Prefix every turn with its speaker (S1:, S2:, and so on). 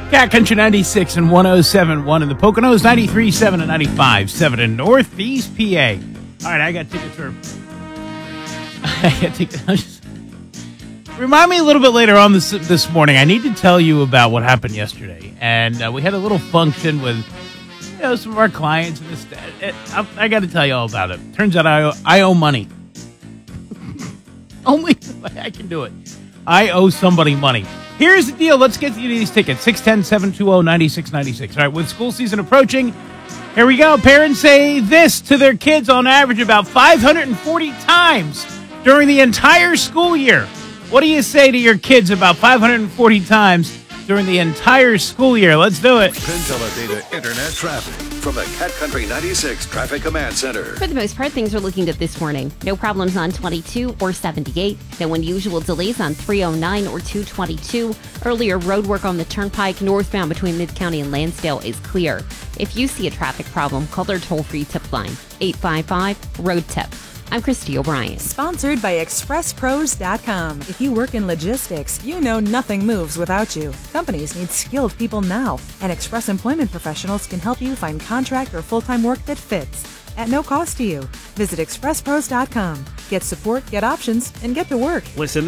S1: Cat Country 96 and 107.1 in the Poconos, 93.7 and 95.7 in Northeast PA. All right, I got tickets for... Remind me a little bit later on this morning. I need to tell you about what happened yesterday. And we had a little function with some of our clients. And I got to tell you all about it. Turns out I owe money. Only way I can do it. I owe somebody money. Here's the deal. Let's get you these tickets. 610-720-9696. All right, with school season approaching, here we go. Parents say this to their kids on average about 540 times during the entire school year. What do you say to your kids about 540 times during the entire school year? Let's do it.
S2: Consolidated Internet traffic from the Cat Country 96 Traffic Command Center.
S3: For the most part, things are looking good this morning. No problems on 22 or 78. No unusual delays on 309 or 222. Earlier road work on the Turnpike northbound between Mid-County and Lansdale is clear. If you see a traffic problem, call their toll-free tip line, 855-ROAD-TIP. I'm Christy O'Brien.
S4: Sponsored by ExpressPros.com. If you work in logistics, you know nothing moves without you. Companies need skilled people now, and Express Employment Professionals can help you find contract or full-time work that fits at no cost to you. Visit ExpressPros.com. Get support, get options, and get to work.
S5: Listen